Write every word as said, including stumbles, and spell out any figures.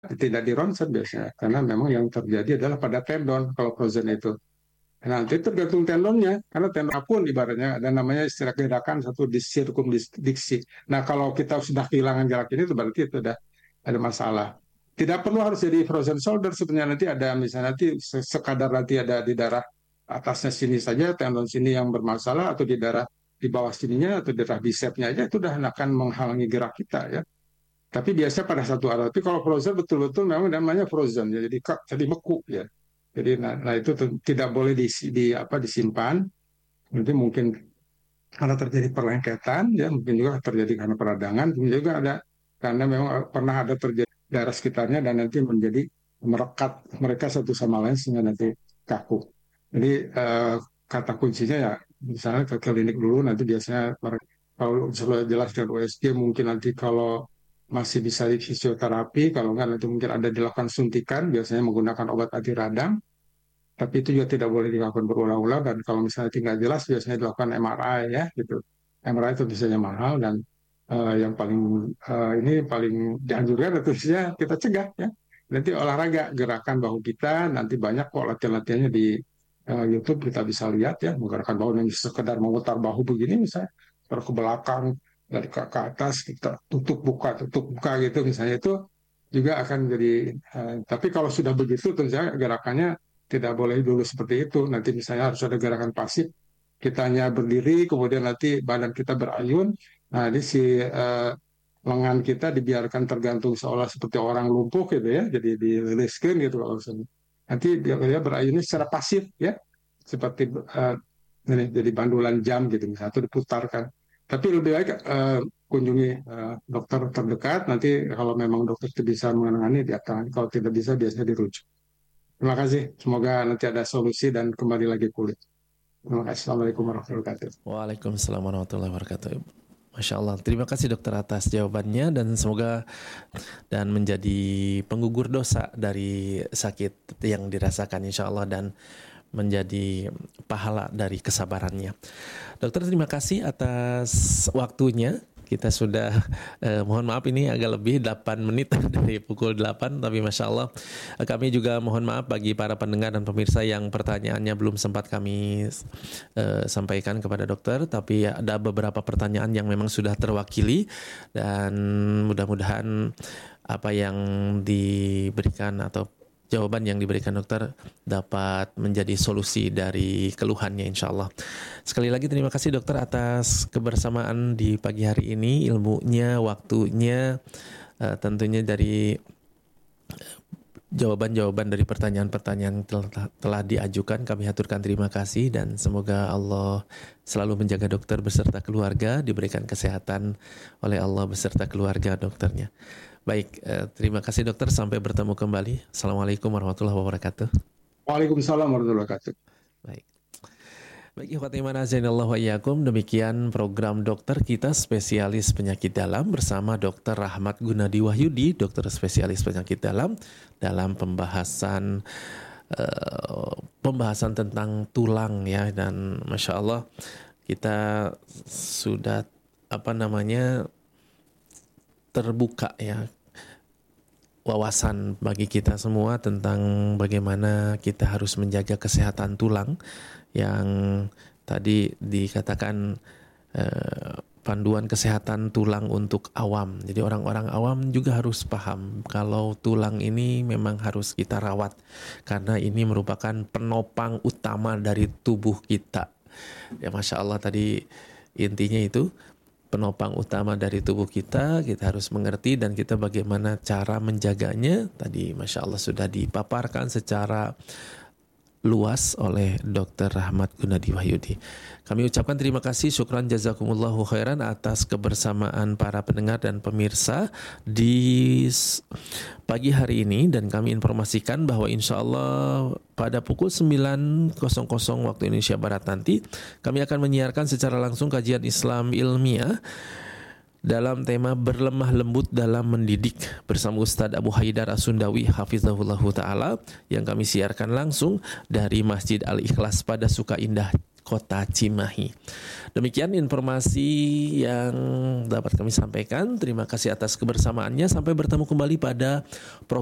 tidak di ronsen biasanya, karena memang yang terjadi adalah pada tendon kalau frozen itu. Nah, nanti tergantung tendonnya, karena tendon apapun ibaratnya ada namanya istilah gerakan satu disirkumdiksi. Nah, kalau kita sudah kehilangan gerak ini, itu berarti itu sudah ada masalah. Tidak perlu harus jadi frozen shoulder sebenarnya, nanti ada misalnya nanti sekadar nanti ada di darah atasnya sini saja tendon sini yang bermasalah, atau di darah di bawah sininya, atau di darah bisepnya aja, itu udah akan menghalangi gerak kita ya. Tapi biasanya pada satu arah. Tapi kalau frozen betul-betul memang namanya frozen ya, jadi jadi beku ya. Jadi nah, nah itu tidak boleh di, di apa disimpan. Nanti mungkin karena terjadi perlengketan ya, mungkin juga terjadi karena peradangan, mungkin juga ada karena memang pernah ada terjadi darah sekitarnya dan nanti menjadi merekat mereka satu sama lain sehingga nanti kaku. Jadi eh, kata kuncinya ya misalnya ke klinik dulu, nanti biasanya kalau sudah jelas dengan U S G mungkin nanti kalau masih bisa di fisioterapi, kalau enggak nanti mungkin ada dilakukan suntikan, biasanya menggunakan obat anti radang, tapi itu juga tidak boleh dilakukan berulang-ulang, dan kalau misalnya tinggal jelas biasanya dilakukan M R I ya gitu. M R I itu biasanya mahal, dan uh, yang paling uh, ini paling dianjurkan itu biasanya kita cegah ya. Nanti olahraga gerakan bahu kita, nanti banyak kok latihan-latihannya di uh, YouTube kita bisa lihat ya, menggerakkan bahu yang sekedar memutar bahu begini misalnya, terus ke belakang dari ke, ke atas kita tutup buka tutup buka gitu misalnya, itu juga akan jadi uh, tapi kalau sudah begitu tentu saja gerakannya tidak boleh dulu seperti itu. Nanti misalnya harus ada gerakan pasif, kita hanya berdiri, kemudian nanti badan kita berayun. Nah, ini si uh, lengan kita dibiarkan tergantung seolah seperti orang lumpuh gitu ya, jadi diriliskan gitu kalau misalnya. Nanti dia, dia berayunnya secara pasif ya, seperti uh, ini, jadi bandulan jam gitu misalnya, atau diputarkan. Tapi lebih baik uh, kunjungi uh, dokter terdekat. Nanti kalau memang dokter itu bisa menangani, dia akan. Kalau tidak bisa, biasanya dirujuk. Terima kasih. Semoga nanti ada solusi dan kembali lagi pulih. Terima kasih. Assalamualaikum warahmatullahi wabarakatuh. Waalaikumsalam warahmatullahi wabarakatuh. Masya Allah. Terima kasih dokter atas jawabannya, dan semoga dan menjadi penggugur dosa dari sakit yang dirasakan insya Allah, dan menjadi pahala dari kesabarannya. Dokter, terima kasih atas waktunya. Kita sudah, eh, mohon maaf ini agak lebih delapan menit dari pukul delapan, tapi Masya Allah eh, kami juga mohon maaf bagi para pendengar dan pemirsa yang pertanyaannya belum sempat kami eh, sampaikan kepada dokter, tapi ada beberapa pertanyaan yang memang sudah terwakili, dan mudah-mudahan apa yang diberikan atau jawaban yang diberikan dokter dapat menjadi solusi dari keluhannya insya Allah. Sekali lagi terima kasih dokter atas kebersamaan di pagi hari ini, ilmunya, waktunya, uh, tentunya dari jawaban-jawaban dari pertanyaan-pertanyaan telah, telah diajukan. Kami haturkan terima kasih, dan semoga Allah selalu menjaga dokter beserta keluarga, diberikan kesehatan oleh Allah beserta keluarga dokternya. Baik, eh, terima kasih dokter. Sampai bertemu kembali. Assalamualaikum warahmatullahi wabarakatuh. Waalaikumsalam warahmatullahi wabarakatuh. Baik. Baik, ikhwati iman azainallahu wa iyyakum. Demikian program dokter kita spesialis penyakit dalam bersama Dokter Rahmat Gunadi Wahyudi, dokter spesialis penyakit dalam, dalam pembahasan uh, pembahasan tentang tulang ya, dan Masya Allah kita sudah apa namanya terbuka ya wawasan bagi kita semua tentang bagaimana kita harus menjaga kesehatan tulang, yang tadi dikatakan eh, panduan kesehatan tulang untuk awam. Jadi orang-orang awam juga harus paham kalau tulang ini memang harus kita rawat, karena ini merupakan penopang utama dari tubuh kita. Ya Masya Allah, tadi intinya itu penopang utama dari tubuh kita, kita harus mengerti, dan kita bagaimana cara menjaganya. Tadi Masya Allah sudah dipaparkan secara luas oleh dokter Rahmat Gunadi Wahyudi. Kami ucapkan terima kasih, syukran jazakumullahu khairan atas kebersamaan para pendengar dan pemirsa di pagi hari ini, dan kami informasikan bahwa insya Allah pada pukul sembilan waktu Indonesia Barat nanti kami akan menyiarkan secara langsung kajian Islam ilmiah dalam tema berlemah lembut dalam mendidik bersama Ustadz Abu Haidar As-Sundawi hafizahullahu ta'ala, yang kami siarkan langsung dari Masjid Al-Ikhlas pada Sukaindah, Kota Cimahi. Demikian informasi yang dapat kami sampaikan. Terima kasih atas kebersamaannya. Sampai bertemu kembali pada program